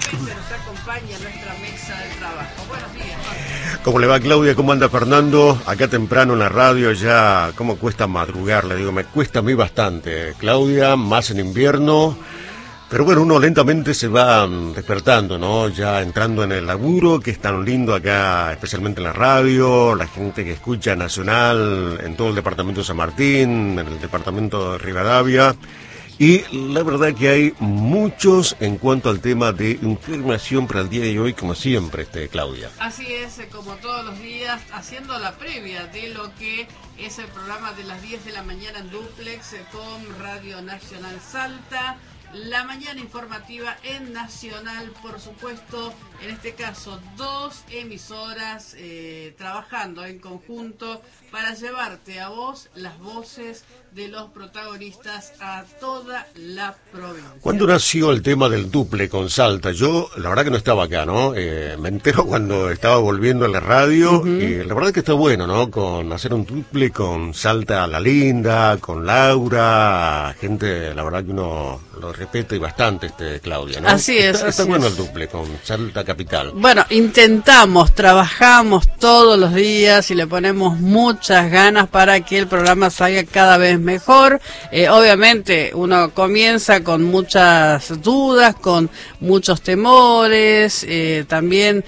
nuevamente nos acompaña nuestra mesa de trabajo. Buenos días, Jorge. ¿Cómo le va, Claudia? ¿Cómo anda Fernando? Acá temprano en la radio ya, ¿cómo cuesta madrugar? Le digo, me cuesta a mí bastante, Claudia, más en invierno. Pero bueno, uno lentamente se va despertando, ¿no? Ya entrando en el laburo, que es tan lindo acá, especialmente en la radio, la gente que escucha Nacional en todo el departamento de San Martín, en el departamento de Rivadavia. Y la verdad que hay muchos en cuanto al tema de información para el día de hoy, como siempre, Claudia. Así es, como todos los días, haciendo la previa de lo que es el programa de las 10 de la mañana en Duplex con Radio Nacional Salta. La mañana informativa en Nacional, por supuesto, en este caso 2 emisoras trabajando en conjunto para llevarte a vos las voces de los protagonistas a toda la provincia. ¿Cuándo nació el tema del duple con Salta? Yo, la verdad que no estaba acá, ¿no? Me entero cuando estaba volviendo a la radio, y la verdad que está bueno, ¿no? Con hacer un duple con Salta La Linda, con Laura, gente, la verdad que uno lo respeta y bastante, Claudia, ¿no? Así es. Está bueno el duple con Salta Capital. Bueno, intentamos, trabajamos todos los días y le ponemos muchas ganas para que el programa salga cada vez mejor. Obviamente uno comienza con muchas dudas, con muchos temores, también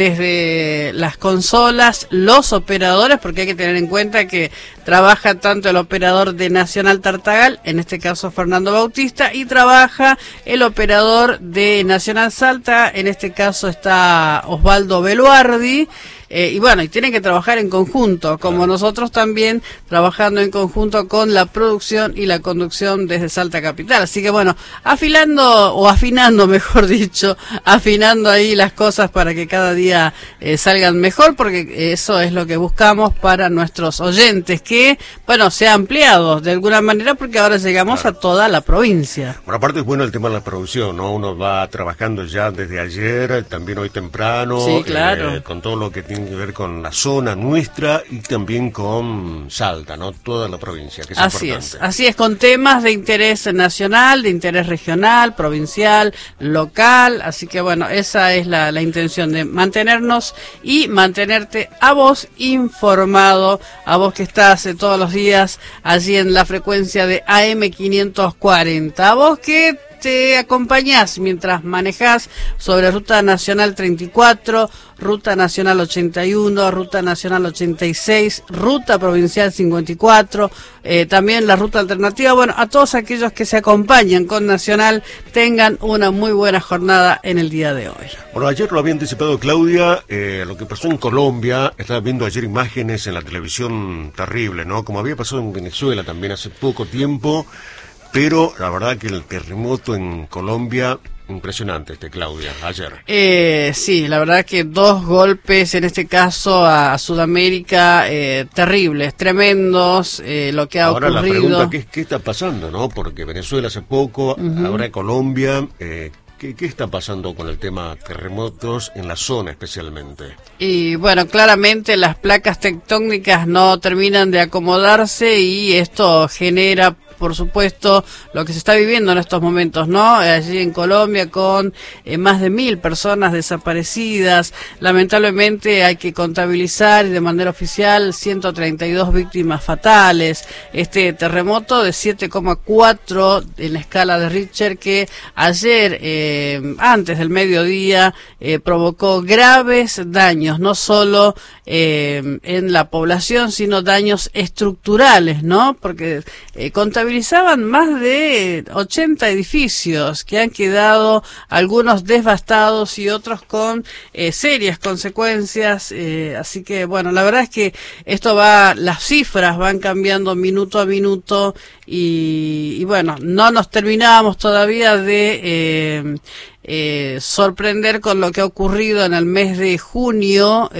desde las consolas, los operadores, porque hay que tener en cuenta que trabaja tanto el operador de Nacional Tartagal, en este caso Fernando Bautista, y trabaja el operador de Nacional Salta, en este caso está Osvaldo Beluardi. Y bueno, y tienen que trabajar en conjunto, como nosotros también, trabajando en conjunto con la producción y la conducción desde Salta Capital. Así que bueno, afinando, mejor dicho, afinando ahí las cosas para que cada día salgan mejor, porque eso es lo que buscamos para nuestros oyentes, que, bueno, sea ampliado de alguna manera, porque ahora llegamos a toda la provincia. Bueno, aparte es bueno el tema de la producción, ¿no? Uno va trabajando ya desde ayer, también hoy temprano, sí, claro, con todo lo que tiene que ver con la zona nuestra y también con Salta, ¿no? Toda la provincia, que es importante. Así es, con temas de interés nacional, de interés regional, provincial, local, así que bueno, esa es la intención de mantenernos y mantenerte a vos informado, a vos que estás todos los días allí en la frecuencia de AM 540, a vos que te acompañás mientras manejás sobre Ruta Nacional 34, Ruta Nacional 81, Ruta Nacional 86, Ruta Provincial 54, también la Ruta Alternativa. Bueno, a todos aquellos que se acompañan con Nacional, tengan una muy buena jornada en el día de hoy. Bueno, ayer lo había anticipado Claudia, lo que pasó en Colombia. Estaba viendo ayer imágenes en la televisión terrible, ¿no? Como había pasado en Venezuela también hace poco tiempo. Pero la verdad que el terremoto en Colombia, impresionante, Claudia, ayer. Sí, la verdad que 2 golpes, en este caso a Sudamérica, terribles, tremendos, lo que ha ocurrido. Ahora la pregunta, ¿qué está pasando, no? Porque Venezuela hace poco, ahora Colombia, ¿qué está pasando con el tema terremotos en la zona especialmente? Y bueno, claramente las placas tectónicas no terminan de acomodarse y esto genera, por supuesto, lo que se está viviendo en estos momentos, ¿no? Allí en Colombia con más de 1000 personas desaparecidas. Lamentablemente hay que contabilizar de manera oficial 132 víctimas fatales. Este terremoto de 7,4 en la escala de Richter que ayer, antes del mediodía, provocó graves daños, no solo en la población, sino daños estructurales, ¿no? Porque contabilizaban más de 80 edificios que han quedado, algunos devastados y otros con serias consecuencias, así que bueno, la verdad es que las cifras van cambiando minuto a minuto y bueno, no nos terminábamos todavía de sorprender con lo que ha ocurrido en el mes de junio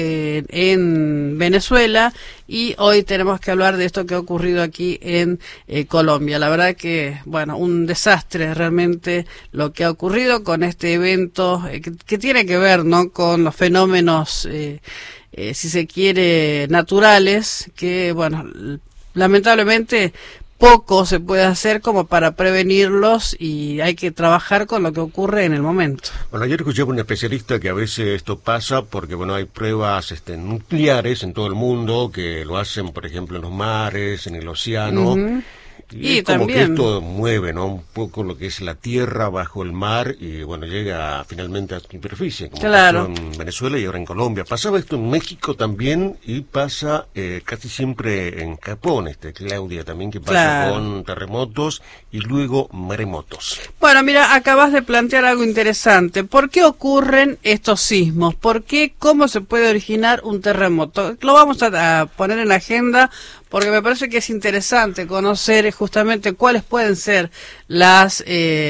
en Venezuela, y hoy tenemos que hablar de esto que ha ocurrido aquí en Colombia. La verdad que, bueno, un desastre realmente lo que ha ocurrido con este evento que tiene que ver, ¿no?, con los fenómenos, si se quiere, naturales, que, bueno, lamentablemente poco se puede hacer como para prevenirlos y hay que trabajar con lo que ocurre en el momento. Bueno, ayer escuchaba un especialista que a veces esto pasa porque, bueno, hay pruebas nucleares en todo el mundo que lo hacen, por ejemplo, en los mares, en el océano. Y es como también que esto mueve, ¿no? Un poco lo que es la tierra bajo el mar y, bueno, llega finalmente a superficie, como claro. pasó en Venezuela y ahora en Colombia. Pasaba esto en México también y pasa casi siempre en Japón, Claudia, también que pasa claro. con terremotos y luego maremotos. Bueno, mira, acabas de plantear algo interesante. ¿Por qué ocurren estos sismos? ¿Por qué? ¿Cómo se puede originar un terremoto? Lo vamos a poner en la agenda porque me parece que es interesante conocer justamente cuáles pueden ser las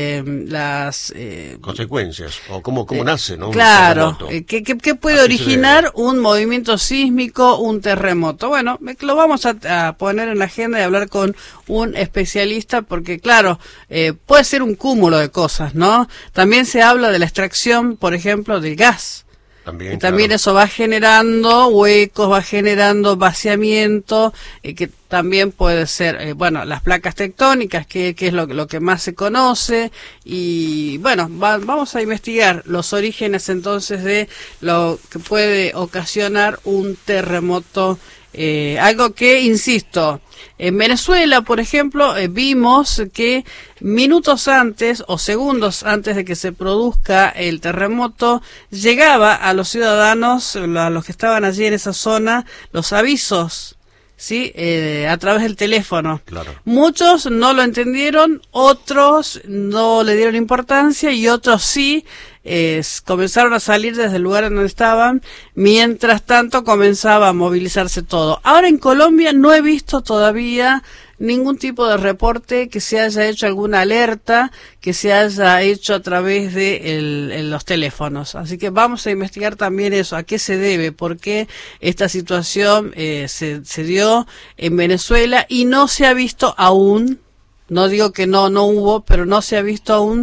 consecuencias o cómo nace, ¿no? Claro, ¿qué puede originar un movimiento sísmico, un terremoto? Bueno, lo vamos a poner en la agenda y hablar con un especialista porque, claro, puede ser un cúmulo de cosas, ¿no? También se habla de la extracción, por ejemplo, del gas. También, también claro. Eso va generando huecos, va generando vaciamiento, que también puede ser, bueno, las placas tectónicas, que es lo que más se conoce, y bueno, vamos a investigar los orígenes entonces de lo que puede ocasionar un terremoto. Algo que, insisto, en Venezuela, por ejemplo, vimos que minutos antes o segundos antes de que se produzca el terremoto, llegaba a los ciudadanos, a los que estaban allí en esa zona, los avisos, ¿sí? A través del teléfono. Claro. Muchos no lo entendieron, otros no le dieron importancia y otros sí. Comenzaron a salir desde el lugar donde estaban, mientras tanto comenzaba a movilizarse todo. Ahora en Colombia no he visto todavía ningún tipo de reporte, que se haya hecho alguna alerta, que se haya hecho a través de los teléfonos. Así que vamos a investigar también eso, a qué se debe, por qué esta situación se dio en Venezuela y no se ha visto aún. No digo que no hubo, pero no se ha visto aún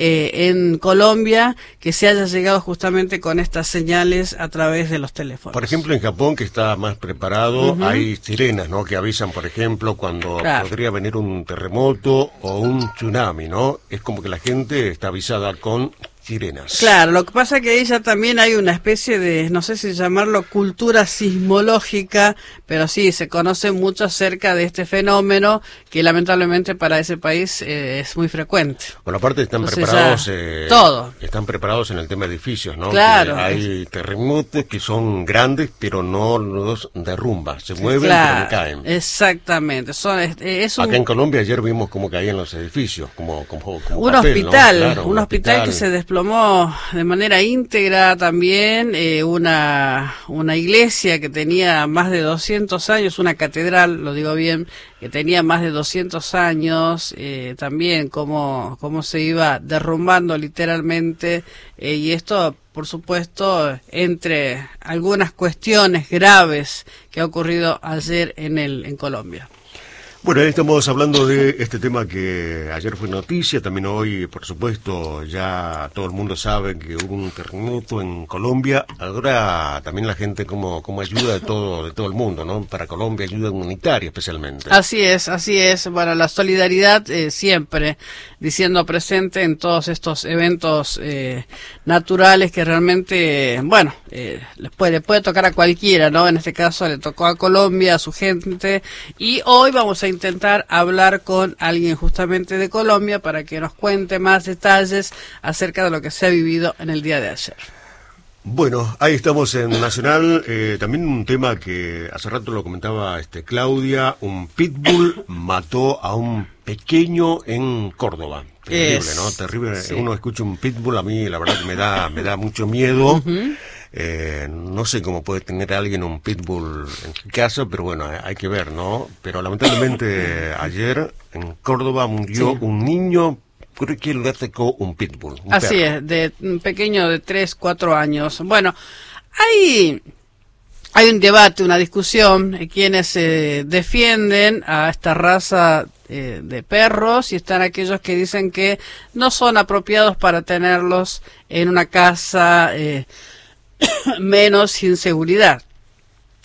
en Colombia que se haya llegado justamente con estas señales a través de los teléfonos. Por ejemplo, en Japón, que está más preparado, hay sirenas, ¿no? Que avisan, por ejemplo, cuando podría venir un terremoto o un tsunami, ¿no? Es como que la gente está avisada con sirenas. Claro, lo que pasa es que ahí ya también hay una especie de, no sé si llamarlo cultura sismológica, pero sí, se conoce mucho acerca de este fenómeno que lamentablemente para ese país es muy frecuente. Bueno, aparte están están preparados en el tema de edificios, ¿no? Claro. Que hay terremotos que son grandes, pero no los derrumba, se mueven, pero no caen. Exactamente. Acá en Colombia ayer vimos cómo caían los edificios, como un papel, hospital, ¿no? Claro, un hospital que se desplomó de manera íntegra también, una iglesia que tenía más de 200 años, una catedral, lo digo bien, que tenía más de 200 años, también cómo se iba derrumbando literalmente, y esto, por supuesto, entre algunas cuestiones graves que ha ocurrido ayer en Colombia. Bueno, estamos hablando de este tema que ayer fue noticia, también hoy, por supuesto, ya todo el mundo sabe que hubo un terremoto en Colombia. Ahora también la gente como ayuda de todo el mundo, ¿no? Para Colombia, ayuda humanitaria especialmente. Así es. Bueno, la solidaridad siempre diciendo presente en todos estos eventos naturales que realmente, bueno, le puede tocar a cualquiera, ¿no? En este caso le tocó a Colombia, a su gente, y hoy vamos a intentar hablar con alguien justamente de Colombia para que nos cuente más detalles acerca de lo que se ha vivido en el día de ayer. Bueno, ahí estamos en Nacional, también un tema que hace rato lo comentaba Claudia, un pitbull mató a un pequeño en Córdoba. Terrible, ¿no? Terrible. Sí. Uno escucha un pitbull, a mí la verdad que me da mucho miedo. No sé cómo puede tener alguien un pitbull en su casa, pero bueno, hay que ver, ¿no? Pero lamentablemente ayer en Córdoba murió un niño. Creo que le atacó un pitbull. Así perro. De un pequeño de 3, 4 años. Bueno, hay un debate, una discusión, quienes defienden a esta raza de perros y están aquellos que dicen que no son apropiados para tenerlos en una casa, menos sin seguridad.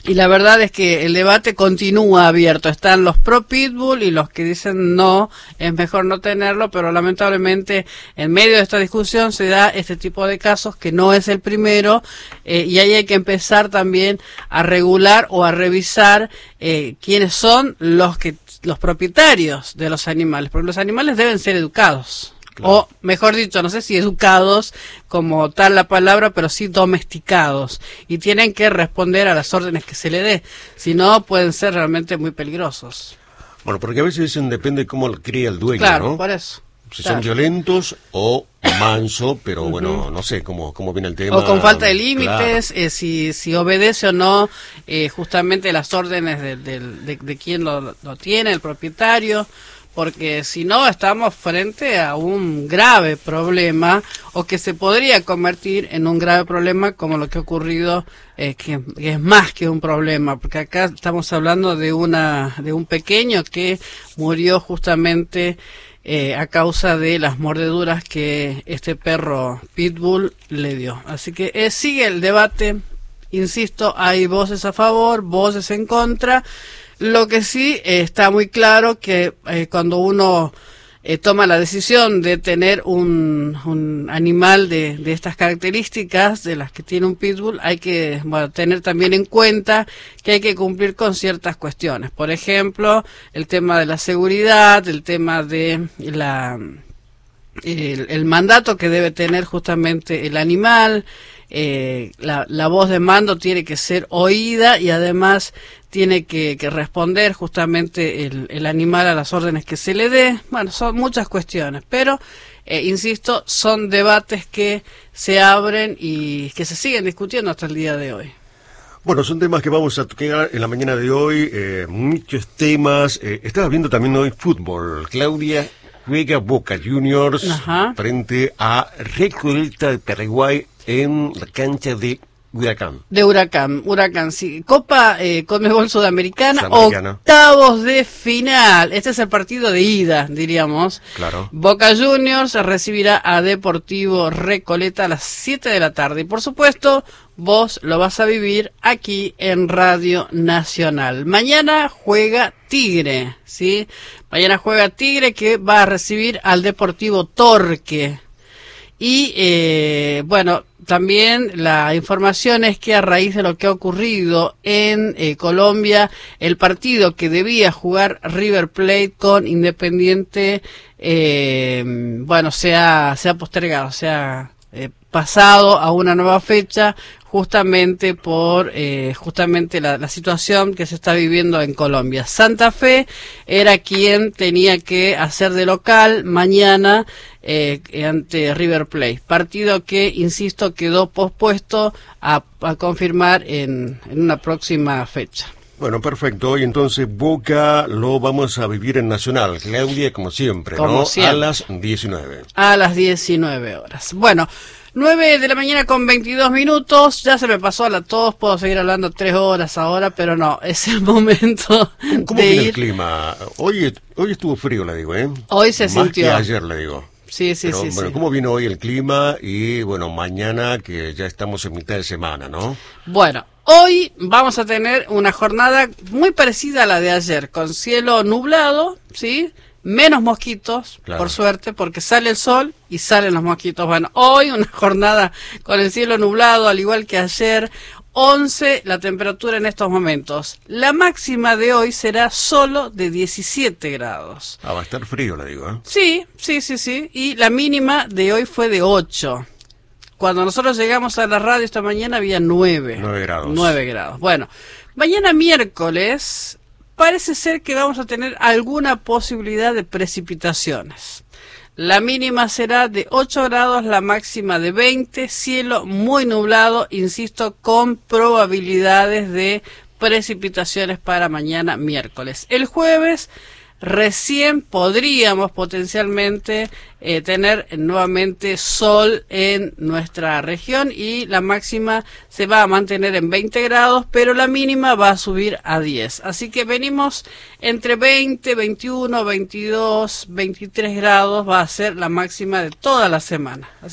Y la verdad es que el debate continúa abierto. Están los pro pitbull y los que dicen no, es mejor no tenerlo, pero lamentablemente en medio de esta discusión se da este tipo de casos que no es el primero, y ahí hay que empezar también a regular o a revisar quiénes son los propietarios de los animales, porque los animales deben ser educados. Claro. O, mejor dicho, no sé si educados como tal la palabra, pero sí domesticados. Y tienen que responder a las órdenes que se le dé. Si no, pueden ser realmente muy peligrosos. Bueno, porque a veces dicen depende cómo lo cría el dueño, claro, ¿no? Por eso. Si claro. son violentos o manso, pero bueno, no sé cómo viene el tema. O con falta de límites, claro. Si obedece o no justamente las órdenes de quien lo tiene, el propietario. Porque si no estamos frente a un grave problema, o que se podría convertir en un grave problema como lo que ha ocurrido, que es más que un problema, porque acá estamos hablando de un pequeño que murió justamente a causa de las mordeduras que este perro pitbull le dio. Así que sigue el debate, insisto, hay voces a favor, voces en contra. Lo que sí está muy claro que cuando uno toma la decisión de tener un animal de estas características, de las que tiene un pitbull, hay que tener también en cuenta que hay que cumplir con ciertas cuestiones. Por ejemplo, el tema de la seguridad, el tema de el mandato que debe tener justamente el animal. La voz de mando tiene que ser oída y además tiene que responder justamente el animal a las órdenes que se le dé. Bueno, son muchas cuestiones, pero insisto, son debates que se abren y que se siguen discutiendo hasta el día de hoy. Bueno, son temas que vamos a tocar en la mañana de hoy, muchos temas. Estaba viendo también hoy fútbol. Claudia, juega Boca Juniors frente a Recoleta de Paraguay en la cancha de Huracán. De Huracán, sí. Copa Conmebol Sudamericana, octavos de final. Este es el partido de ida, diríamos. Claro. Boca Juniors recibirá a Deportivo Recoleta a las 7 de la tarde. Y por supuesto, vos lo vas a vivir aquí en Radio Nacional. Mañana juega Tigre, ¿sí? Mañana juega Tigre, que va a recibir al Deportivo Torque. Y bueno, también la información es que a raíz de lo que ha ocurrido en Colombia, el partido que debía jugar River Plate con Independiente, bueno, se ha postergado, se ha pasado a una nueva fecha, justamente por justamente la situación que se está viviendo en Colombia. Santa Fe era quien tenía que hacer de local mañana ante River Plate, partido que, insisto, quedó pospuesto a confirmar en una próxima fecha. Bueno, perfecto. Hoy entonces Boca lo vamos a vivir en Nacional, Claudia, como siempre, como ¿no? Siempre. A las 19. A las 19 horas. Bueno, 9 de la mañana con 22 minutos, ya se me pasó a la tos, puedo seguir hablando 3 horas ahora, pero no, es el momento ¿Cómo de viene ir. el clima? Hoy estuvo frío, le digo, ¿eh? Hoy se Más sintió. que ayer, le digo. Sí. Pero, bueno, ¿cómo vino hoy el clima? Y bueno, mañana que ya estamos en mitad de semana, ¿no? Bueno, hoy vamos a tener una jornada muy parecida a la de ayer, con cielo nublado, ¿sí? Menos mosquitos, claro, por suerte, porque sale el sol y salen los mosquitos. Bueno, hoy una jornada con el cielo nublado, al igual que ayer. 11 la temperatura en estos momentos. La máxima de hoy será solo de 17 grados. Ah, va a estar frío, le digo, ¿eh? Sí. Y la mínima de hoy fue de 8. Cuando nosotros llegamos a la radio esta mañana había 9. 9 grados. 9 grados. Bueno, mañana miércoles parece ser que vamos a tener alguna posibilidad de precipitaciones. La mínima será de 8 grados, la máxima de 20, cielo muy nublado, insisto, con probabilidades de precipitaciones para mañana miércoles. El jueves recién podríamos potencialmente tener nuevamente sol en nuestra región y la máxima se va a mantener en 20 grados, pero la mínima va a subir a 10. Así que venimos entre 20, 21, 22, 23 grados, va a ser la máxima de toda la semana. Así que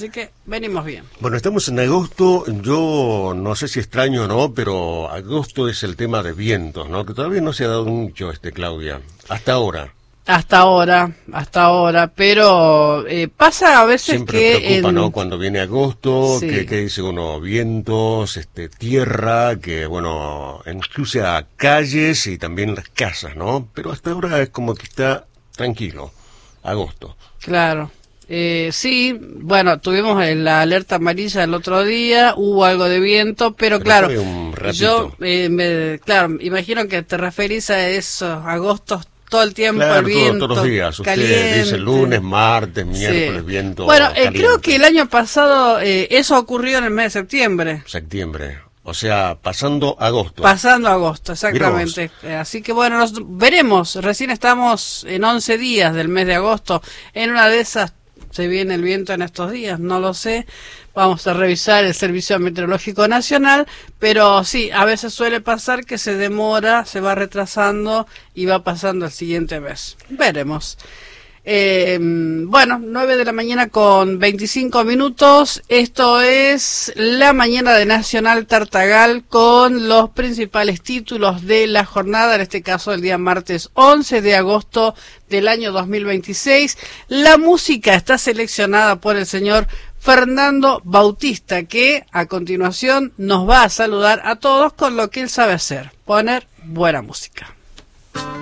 venimos bien. Bueno, estamos en agosto, yo no sé si extraño o no, pero agosto es el tema de vientos, ¿no? Que todavía no se ha dado mucho, Claudia, hasta ahora. Hasta ahora, pero pasa a veces siempre que... preocupa, ¿no? Cuando viene agosto, sí. que dice uno, vientos, tierra, que bueno, incluye a calles y también las casas, ¿no? Pero hasta ahora es como que está tranquilo, agosto. Claro. Sí, bueno, tuvimos la alerta amarilla el otro día, hubo algo de viento, pero claro, yo, claro, imagino que te referís a esos agostos todo el tiempo, claro, el viento todos los días. Usted caliente. dice lunes, martes, miércoles, sí. Viento bueno, caliente. Creo que el año pasado eso ocurrió en el mes de septiembre. Septiembre, o sea, pasando agosto. Pasando agosto, exactamente. Así que bueno, nos veremos. Recién estamos en 11 días del mes de agosto. En una de esas se viene el viento en estos días, no lo sé. Vamos a revisar el Servicio Meteorológico Nacional, pero sí, a veces suele pasar que se demora, se va retrasando y va pasando el siguiente mes. Veremos. Bueno, 9 de la mañana con 25 minutos. Esto es la mañana de Nacional Tartagal con los principales títulos de la jornada, en este caso el día martes 11 de agosto del año 2026. La música está seleccionada por el señor Fernando Bautista, que a continuación nos va a saludar a todos con lo que él sabe hacer, poner buena música.